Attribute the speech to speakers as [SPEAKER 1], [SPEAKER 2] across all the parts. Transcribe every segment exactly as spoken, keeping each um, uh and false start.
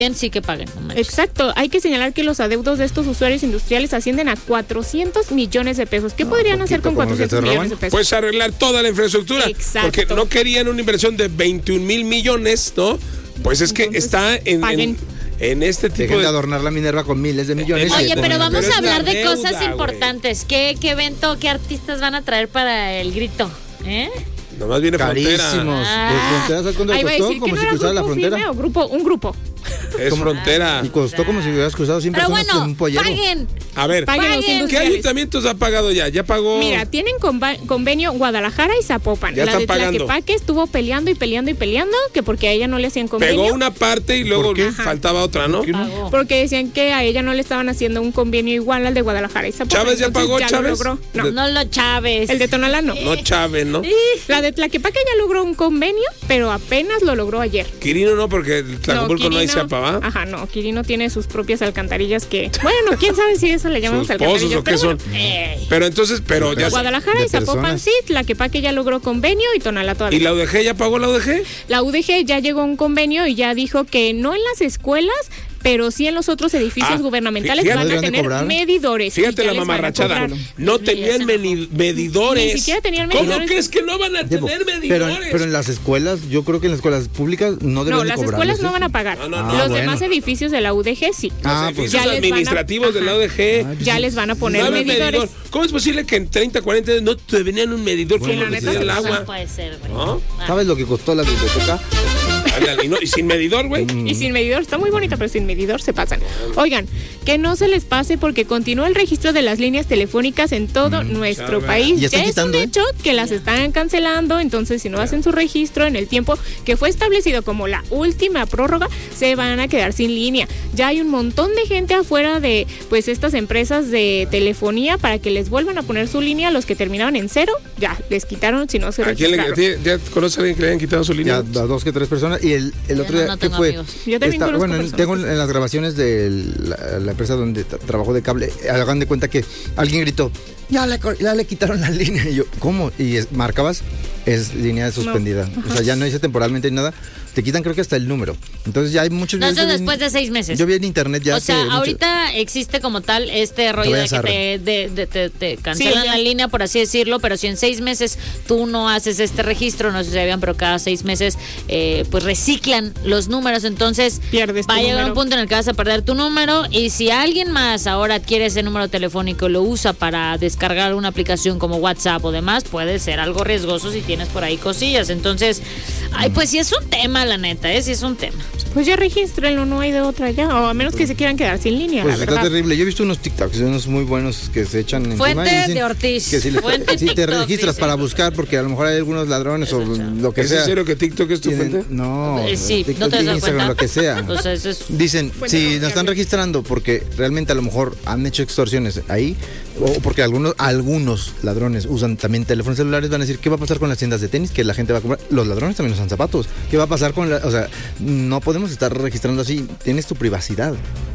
[SPEAKER 1] sí que paguen. No
[SPEAKER 2] Exacto, hay que señalar que los adeudos de estos usuarios industriales ascienden a cuatrocientos millones de pesos. ¿Qué no, podrían hacer con cuatrocientos millones de pesos?
[SPEAKER 3] Pues arreglar toda la infraestructura.
[SPEAKER 2] Exacto.
[SPEAKER 3] Porque no querían una inversión de veintiún mil millones, ¿no? Pues es que Entonces, está en, en, en este tipo
[SPEAKER 4] Dejen
[SPEAKER 3] de...
[SPEAKER 4] de adornar la Minerva con miles de millones.
[SPEAKER 1] Oye, pero vamos
[SPEAKER 3] pero
[SPEAKER 1] a hablar de
[SPEAKER 3] deuda,
[SPEAKER 1] cosas importantes. ¿Qué, ¿Qué evento, qué artistas van a traer para el grito? ¿Eh?
[SPEAKER 3] Nomás viene Frontera.
[SPEAKER 4] Carísimos. Ah. ¿Frontera sabes cuánto costó? Como si cruzara la frontera.
[SPEAKER 2] O grupo, un grupo.
[SPEAKER 3] Es como, Frontera.
[SPEAKER 4] Y costó como si hubieras cruzado sin
[SPEAKER 1] Pero
[SPEAKER 4] personas
[SPEAKER 1] bueno,
[SPEAKER 4] con un pollero.
[SPEAKER 1] paguen.
[SPEAKER 3] A ver,
[SPEAKER 2] paguen.
[SPEAKER 3] ¿Qué ayuntamientos ha pagado ya? Ya pagó.
[SPEAKER 2] Mira, tienen conva- convenio Guadalajara y Zapopan.
[SPEAKER 3] Ya
[SPEAKER 2] la
[SPEAKER 3] están
[SPEAKER 2] de
[SPEAKER 3] pagando.
[SPEAKER 2] Tlaquepaque estuvo peleando y peleando y peleando que porque a ella no le hacían convenio.
[SPEAKER 3] Pegó una parte y luego faltaba otra, ¿no?
[SPEAKER 2] no? Porque decían que a ella no le estaban haciendo un convenio igual al de Guadalajara y Zapopan.
[SPEAKER 3] ¿Chávez ya
[SPEAKER 2] Entonces,
[SPEAKER 3] pagó,
[SPEAKER 2] ya
[SPEAKER 3] Chávez?
[SPEAKER 2] Lo logró. No.
[SPEAKER 1] no lo Chávez.
[SPEAKER 2] El de Tonalá no.
[SPEAKER 3] No Chávez, ¿no?
[SPEAKER 2] La de Tlaquepaque ya logró un convenio, pero apenas lo logró ayer.
[SPEAKER 3] Quirino no, porque Tlacomulco no, no hay zapa, ¿va?
[SPEAKER 2] Ajá, no, Quirino tiene sus propias alcantarillas que, bueno, quién sabe si eso le llamamos
[SPEAKER 3] sus
[SPEAKER 2] alcantarillas.
[SPEAKER 3] Pozos, ¿o qué son?
[SPEAKER 2] Bueno, eh.
[SPEAKER 3] Pero entonces, pero ya...
[SPEAKER 2] Guadalajara y Zapopan sí, Tlaquepaque ya logró convenio y Tonalá todavía.
[SPEAKER 3] ¿Y la U D G ya pagó la U D G?
[SPEAKER 2] La U D G ya llegó a un convenio y ya dijo que no en las escuelas, pero sí en los otros edificios ah, gubernamentales
[SPEAKER 3] fíjate,
[SPEAKER 2] van a tener
[SPEAKER 4] cobrar?
[SPEAKER 2] medidores.
[SPEAKER 3] Fíjate la mamarrachada. No tenían meni- medidores.
[SPEAKER 2] Ni siquiera tenían medidores.
[SPEAKER 3] ¿Cómo crees que no van a
[SPEAKER 4] Debo,
[SPEAKER 3] tener medidores?
[SPEAKER 4] Pero, pero en las escuelas, yo creo que en las escuelas públicas no deben
[SPEAKER 2] No,
[SPEAKER 4] de
[SPEAKER 2] las
[SPEAKER 4] cobrar.
[SPEAKER 2] escuelas no van a pagar.
[SPEAKER 3] No, no,
[SPEAKER 2] no.
[SPEAKER 3] Ah,
[SPEAKER 2] Los
[SPEAKER 4] bueno.
[SPEAKER 2] demás edificios de la U D G sí.
[SPEAKER 4] Ah,
[SPEAKER 3] los
[SPEAKER 4] pues
[SPEAKER 3] edificios
[SPEAKER 2] ya
[SPEAKER 3] administrativos
[SPEAKER 2] van a,
[SPEAKER 3] de la U D G.
[SPEAKER 4] Ajá.
[SPEAKER 2] Ya les van a poner
[SPEAKER 3] ¿Saben
[SPEAKER 2] medidores.
[SPEAKER 3] medidor? ¿Cómo es posible que en treinta, cuarenta años no te venían un medidor
[SPEAKER 2] Sí,
[SPEAKER 3] como
[SPEAKER 2] la neta,
[SPEAKER 3] el
[SPEAKER 2] sí.
[SPEAKER 3] agua?
[SPEAKER 1] No puede ser, güey.
[SPEAKER 3] ¿No?
[SPEAKER 1] Ah.
[SPEAKER 4] ¿Sabes lo que costó la biblioteca?
[SPEAKER 3] Ándale, y, no, y sin medidor, güey.
[SPEAKER 2] Y sin medidor, está muy bonita, pero sin medidor se pasan. Oigan, que no se les pase porque continúa el registro de las líneas telefónicas en todo mm, nuestro
[SPEAKER 3] sabe.
[SPEAKER 2] país.
[SPEAKER 4] Ya,
[SPEAKER 2] ya es
[SPEAKER 4] quitando,
[SPEAKER 2] un
[SPEAKER 4] ¿eh?
[SPEAKER 2] hecho que las están cancelando, entonces si no hacen su registro en el tiempo que fue establecido como la última prórroga, se van a quedar sin línea. Ya hay un montón de gente afuera de pues estas empresas de telefonía para que les vuelvan a poner su línea. Los que terminaban en cero, ya les quitaron si no se
[SPEAKER 3] ¿A quién
[SPEAKER 2] registraron.
[SPEAKER 3] le, ¿Ya conoces a alguien que le hayan quitado su línea?
[SPEAKER 4] Ya, a dos que tres personas. Y el, el
[SPEAKER 1] Yo
[SPEAKER 4] otro
[SPEAKER 1] no,
[SPEAKER 4] día,
[SPEAKER 1] no
[SPEAKER 4] ¿qué
[SPEAKER 1] tengo
[SPEAKER 4] fue?
[SPEAKER 1] amigos.
[SPEAKER 2] Yo también conozco
[SPEAKER 4] bueno,
[SPEAKER 2] personas.
[SPEAKER 4] tengo en las grabaciones de la, la empresa donde tra- trabajó de cable, hagan de cuenta que alguien gritó, ya le, ya le quitaron la línea. Y yo, ¿cómo? Y es, marcabas, es línea suspendida. No. O sea, ya no dice temporalmente ni nada. Te quitan creo que hasta el número. Entonces ya hay muchos...
[SPEAKER 1] No, eso
[SPEAKER 4] yo
[SPEAKER 1] después
[SPEAKER 4] vi,
[SPEAKER 1] de seis meses.
[SPEAKER 4] Yo vi en internet ya...
[SPEAKER 1] O sea,
[SPEAKER 4] mucho,
[SPEAKER 1] ahorita existe como tal este rollo de que te, de, de, de, te cancelan
[SPEAKER 2] sí,
[SPEAKER 1] la línea, por así decirlo, pero si en seis meses tú no haces este registro, no sé si sabían, pero cada seis meses eh, pues reciclan los números, entonces
[SPEAKER 2] pierdes
[SPEAKER 1] va a llegar
[SPEAKER 2] número.
[SPEAKER 1] un punto en el que vas a perder tu número y si alguien más ahora adquiere ese número telefónico y lo usa para descargar una aplicación como WhatsApp o demás, puede ser algo riesgoso si tienes por ahí cosillas. Entonces, ay, pues sí es un tema, la neta, ¿eh? Sí es un tema.
[SPEAKER 2] Pues ya regístrenlo, no hay de otra ya, o a menos que se quieran quedar sin línea.
[SPEAKER 4] Pues
[SPEAKER 2] la
[SPEAKER 4] está
[SPEAKER 2] verdad.
[SPEAKER 4] terrible. Yo he visto unos TikToks, unos muy buenos que se echan encima
[SPEAKER 1] Fuente
[SPEAKER 4] y dicen
[SPEAKER 1] de Ortiz.
[SPEAKER 4] que si, le-
[SPEAKER 1] Fuente
[SPEAKER 4] si te
[SPEAKER 1] TikTok,
[SPEAKER 4] registras
[SPEAKER 1] dice.
[SPEAKER 4] para buscar, porque a lo mejor hay algunos ladrones o lo que
[SPEAKER 3] ¿Es
[SPEAKER 4] sea.
[SPEAKER 3] en serio que TikTok es tu
[SPEAKER 4] tienen-
[SPEAKER 3] fuente?
[SPEAKER 4] No,
[SPEAKER 1] Eh, sí,
[SPEAKER 4] TikTok
[SPEAKER 1] ¿no te has
[SPEAKER 4] y
[SPEAKER 1] dado
[SPEAKER 4] Instagram,
[SPEAKER 1] cuenta?
[SPEAKER 4] lo que sea.
[SPEAKER 1] O sea, eso es...
[SPEAKER 4] Dicen,
[SPEAKER 2] Fuente
[SPEAKER 4] si
[SPEAKER 2] confiable.
[SPEAKER 4] nos están registrando porque realmente a lo mejor han hecho extorsiones ahí, o porque algunos algunos ladrones usan también teléfonos celulares, van a decir, ¿qué va a pasar con las tiendas de tenis que la gente va a comprar? Los ladrones también usan zapatos. ¿Qué va a pasar con la...? O sea, no podemos estar registrando así. Tienes tu privacidad.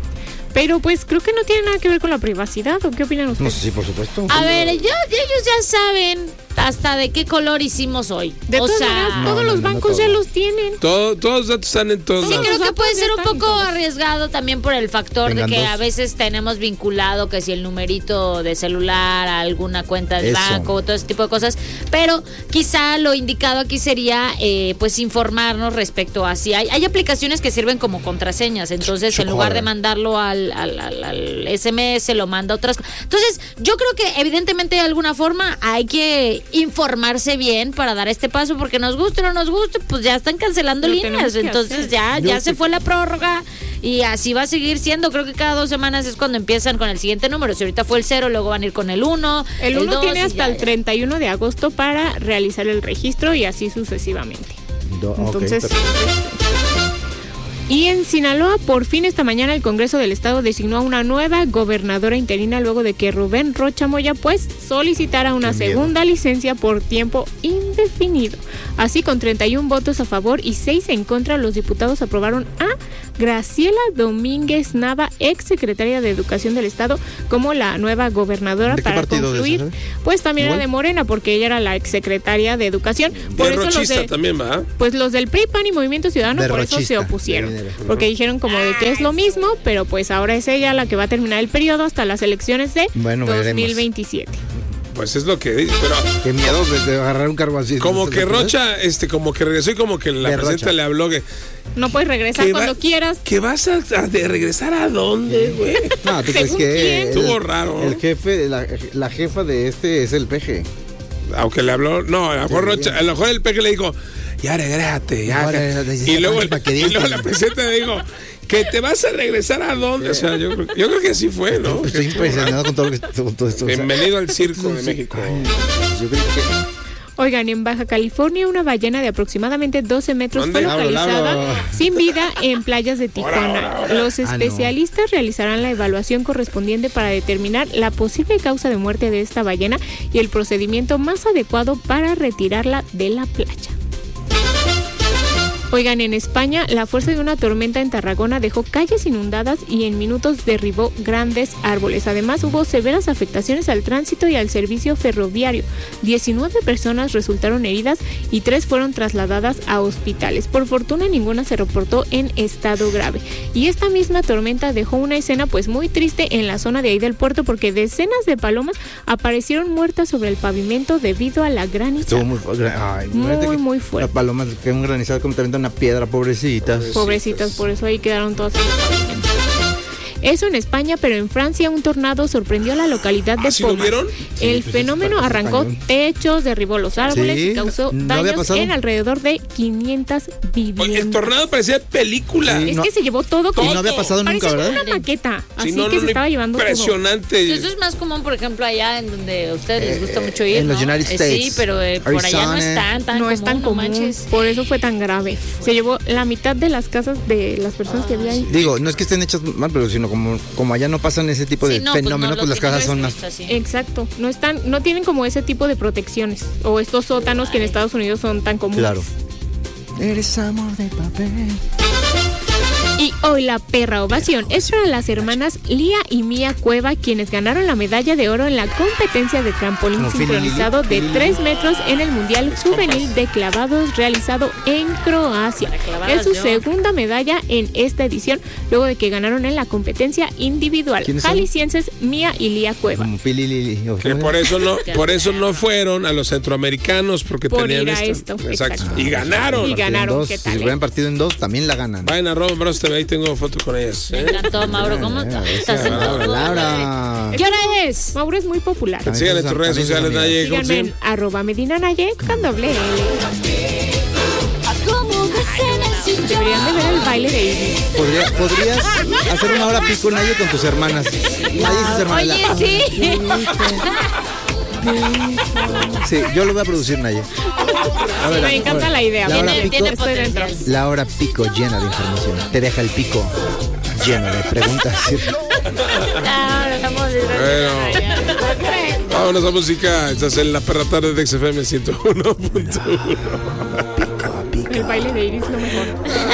[SPEAKER 2] Pero pues creo que no tiene nada que ver con la privacidad, ¿o qué opinan
[SPEAKER 4] No
[SPEAKER 2] ustedes?
[SPEAKER 4] sé, sí, por supuesto.
[SPEAKER 1] A ver, yo, ellos ya saben hasta de qué color hicimos hoy.
[SPEAKER 2] De
[SPEAKER 1] o
[SPEAKER 2] todas
[SPEAKER 1] sea,
[SPEAKER 2] maneras,
[SPEAKER 4] No,
[SPEAKER 2] todos
[SPEAKER 4] no,
[SPEAKER 2] los
[SPEAKER 4] no, no
[SPEAKER 2] bancos ya
[SPEAKER 4] todos.
[SPEAKER 2] los tienen.
[SPEAKER 3] Todo, todos los datos están en todos
[SPEAKER 1] sí,
[SPEAKER 3] lados.
[SPEAKER 1] creo que
[SPEAKER 2] datos
[SPEAKER 1] puede
[SPEAKER 2] ya
[SPEAKER 1] ser un
[SPEAKER 2] están
[SPEAKER 1] poco
[SPEAKER 2] todos.
[SPEAKER 1] arriesgado también por el factor
[SPEAKER 4] Tengan
[SPEAKER 1] de que
[SPEAKER 4] dos.
[SPEAKER 1] a veces tenemos vinculado que si el numerito de celular a alguna cuenta del
[SPEAKER 4] Eso.
[SPEAKER 1] banco, todo ese tipo de cosas, pero quizá lo indicado aquí sería eh, pues informarnos respecto a si hay, hay aplicaciones que sirven como contraseñas, entonces en lugar de mandarlo al, al, al, al S M S lo manda a otras cosas. Entonces yo creo que evidentemente de alguna forma hay que informarse bien para dar este paso, porque nos guste o no nos guste, pues ya están cancelando
[SPEAKER 2] Lo
[SPEAKER 1] líneas,
[SPEAKER 2] tenemos que
[SPEAKER 1] entonces
[SPEAKER 2] hacer.
[SPEAKER 1] ya,
[SPEAKER 4] Yo
[SPEAKER 1] ya se
[SPEAKER 4] sí.
[SPEAKER 1] fue la prórroga y así va a seguir siendo. Creo que cada dos semanas es cuando empiezan con el siguiente número. Si ahorita fue el cero, luego van a ir con el uno.
[SPEAKER 2] El uno
[SPEAKER 1] dos,
[SPEAKER 2] tiene
[SPEAKER 1] y
[SPEAKER 2] hasta
[SPEAKER 1] ya,
[SPEAKER 2] el
[SPEAKER 1] ya.
[SPEAKER 2] treinta y uno de agosto para realizar el registro y así sucesivamente.
[SPEAKER 4] Do- ok,
[SPEAKER 2] Entonces,
[SPEAKER 4] perfecto.
[SPEAKER 2] y en Sinaloa, por fin esta mañana el Congreso del Estado designó a una nueva gobernadora interina luego de que Rubén Rocha Moya pues solicitara una
[SPEAKER 4] Qué miedo.
[SPEAKER 2] segunda licencia por tiempo indefinido. Así, con treinta y uno votos a favor y seis en contra, los diputados aprobaron a Graciela Domínguez Nava, ex secretaria de Educación del Estado, como la nueva gobernadora
[SPEAKER 4] ¿De qué
[SPEAKER 2] para
[SPEAKER 4] partido de
[SPEAKER 2] concluir.
[SPEAKER 4] ese,
[SPEAKER 2] Pues también era
[SPEAKER 4] ¿Igual?
[SPEAKER 2] de Morena, porque ella era la ex secretaria de Educación. Por
[SPEAKER 3] De
[SPEAKER 2] eso los
[SPEAKER 3] rochista
[SPEAKER 2] de,
[SPEAKER 3] también, ¿va?
[SPEAKER 2] pues los del P R I, P A N y Movimiento Ciudadano,
[SPEAKER 4] De
[SPEAKER 2] por eso se
[SPEAKER 4] rochista,
[SPEAKER 2] opusieron. manera, porque dijeron como de que es lo mismo, pero pues ahora es ella la que va a terminar el periodo hasta las elecciones de bueno, dos mil veintisiete.
[SPEAKER 3] Pues es lo que dice, pero...
[SPEAKER 4] Qué miedo de agarrar un cargo así.
[SPEAKER 3] Como que Rocha, este, como que regresó y como que la presidenta le habló que...
[SPEAKER 2] No puedes regresar cuando va, quieras.
[SPEAKER 3] ¿Que vas a, a de regresar a dónde, güey?
[SPEAKER 4] No, ¿tú crees que
[SPEAKER 3] estuvo raro?
[SPEAKER 4] El jefe, la, la jefa de este es el peje.
[SPEAKER 3] Aunque le habló... No, a lo mejor Rocha, a lo mejor el peje le dijo, ya regrésate, ya. Ahora, y, luego el, y luego la presidenta le dijo... ¿Que te vas a regresar a dónde? O sea, yo, yo creo que así fue, ¿no?
[SPEAKER 4] Estoy impresionado con todo, lo que, con todo esto.
[SPEAKER 3] Bienvenido al circo de México.
[SPEAKER 4] Yo creo que...
[SPEAKER 2] Oigan, en Baja California una ballena de aproximadamente doce metros ¿Dónde? fue localizada hablo, hablo. sin vida en playas de Tijuana. Los especialistas ah, no. realizarán la evaluación correspondiente para determinar la posible causa de muerte de esta ballena y el procedimiento más adecuado para retirarla de la playa. Oigan, en España, la fuerza de una tormenta en Tarragona dejó calles inundadas y en minutos derribó grandes árboles. Además, hubo severas afectaciones al tránsito y al servicio ferroviario. diecinueve personas resultaron heridas y tres fueron trasladadas a hospitales. Por fortuna, ninguna se reportó en estado grave. Y esta misma tormenta dejó una escena pues muy triste en la zona de ahí del puerto porque decenas de palomas aparecieron muertas sobre el pavimento debido a la granizada.
[SPEAKER 4] Muy, ay,
[SPEAKER 2] muy, muy fuerte.
[SPEAKER 4] Las palomas que un granizado como también una piedra, pobrecitas.
[SPEAKER 2] Pobrecitas, por eso ahí quedaron todas en el pavimento. Eso en España, pero en Francia un tornado sorprendió a la localidad de
[SPEAKER 3] ¿Ah, ¿sí
[SPEAKER 2] Pomas.
[SPEAKER 3] lo vieron?
[SPEAKER 2] El
[SPEAKER 4] sí,
[SPEAKER 2] fenómeno
[SPEAKER 4] pues
[SPEAKER 2] arrancó
[SPEAKER 4] español.
[SPEAKER 2] techos, derribó los árboles
[SPEAKER 4] sí,
[SPEAKER 2] y causó
[SPEAKER 4] ¿no
[SPEAKER 2] daños en alrededor de quinientas viviendas.
[SPEAKER 3] Oye, el tornado parecía película.
[SPEAKER 2] Sí, es
[SPEAKER 4] no,
[SPEAKER 2] que se llevó todo.
[SPEAKER 4] Y no había pasado nunca, ¿verdad?
[SPEAKER 2] Parecía una maqueta, así
[SPEAKER 3] sí, no,
[SPEAKER 2] que
[SPEAKER 3] no,
[SPEAKER 2] se estaba llevando
[SPEAKER 3] impresionante.
[SPEAKER 2] todo.
[SPEAKER 1] Eso es más común, por ejemplo, allá en donde a ustedes les gusta mucho ir,
[SPEAKER 4] en
[SPEAKER 1] ¿no?
[SPEAKER 4] los United States.
[SPEAKER 1] Eh, sí, pero eh, por allá no es tan, tan
[SPEAKER 2] no
[SPEAKER 1] común,
[SPEAKER 2] es tan común,
[SPEAKER 1] no manches.
[SPEAKER 2] por eso fue tan grave. Se llevó la mitad de las casas de las personas que había ahí.
[SPEAKER 4] Digo, no es que estén hechas mal, pero sino como, como allá no pasan ese tipo de
[SPEAKER 1] Sí, no,
[SPEAKER 4] fenómenos,
[SPEAKER 1] pues, no,
[SPEAKER 4] pues las casas son más...
[SPEAKER 1] Así.
[SPEAKER 2] Exacto, no están, no tienen como ese tipo de protecciones o estos sótanos que en Estados Unidos son tan comunes.
[SPEAKER 4] Claro. Eres amor de papel.
[SPEAKER 2] Y hoy la perra ovación es para las hermanas Lía y Mía Cueva, quienes ganaron la medalla de oro en la competencia de trampolín
[SPEAKER 4] Como
[SPEAKER 2] sincronizado de tres metros en el Mundial Juvenil de Clavados realizado en Croacia. Es su segunda medalla en esta edición, luego de que ganaron en la competencia individual. Jaliscienses Mía y Lía Cueva.
[SPEAKER 4] Como Pili Lili.
[SPEAKER 3] Que por eso no, por eso no fueron a los centroamericanos, porque
[SPEAKER 2] Por
[SPEAKER 3] tenían
[SPEAKER 2] ir a
[SPEAKER 3] esto.
[SPEAKER 2] esto,
[SPEAKER 3] Exacto.
[SPEAKER 2] exacto.
[SPEAKER 3] Y ganaron.
[SPEAKER 2] Y ganaron,
[SPEAKER 4] Dos,
[SPEAKER 2] ¿qué
[SPEAKER 4] si
[SPEAKER 2] tal?
[SPEAKER 4] se hubieran partido en dos, también la ganan.
[SPEAKER 3] Vayan a Robin Bros T V, ahí tengo fotos con ellas.
[SPEAKER 1] Me
[SPEAKER 3] ¿eh?
[SPEAKER 1] encantó, Mauro. ¿Cómo
[SPEAKER 4] Laura,
[SPEAKER 1] estás en
[SPEAKER 4] Laura,
[SPEAKER 1] todo?
[SPEAKER 4] Laura.
[SPEAKER 1] ¿Qué hora es?
[SPEAKER 2] Mauro es muy popular.
[SPEAKER 4] También
[SPEAKER 3] Síganle en
[SPEAKER 4] sus-
[SPEAKER 3] tus redes
[SPEAKER 4] también sus
[SPEAKER 3] sociales,
[SPEAKER 4] amigas.
[SPEAKER 3] Naye. ¿Cómo se
[SPEAKER 2] Síganme en
[SPEAKER 3] llama?
[SPEAKER 2] arroba Medina Naye con doble L. Deberían de ver el baile de Iris.
[SPEAKER 4] Podría- podrías hacer una hora pico Naye con tus hermanas. Naye y sus hermanas.
[SPEAKER 1] Oye, sí.
[SPEAKER 4] Sí, yo lo voy a producir, Naye. A ver,
[SPEAKER 2] Me
[SPEAKER 4] a
[SPEAKER 2] encanta
[SPEAKER 4] ver.
[SPEAKER 2] la idea.
[SPEAKER 4] La hora
[SPEAKER 1] Tiene,
[SPEAKER 4] pico,
[SPEAKER 1] tiene
[SPEAKER 2] Estoy dentro.
[SPEAKER 1] potencial.
[SPEAKER 4] la hora pico llena de información. Te deja el pico lleno de preguntas.
[SPEAKER 1] Ah, dejamos de
[SPEAKER 3] Bueno. Vámonos a música. Estás en la perra tarde de X F M ciento uno punto uno.
[SPEAKER 2] El baile de Iris lo mejor.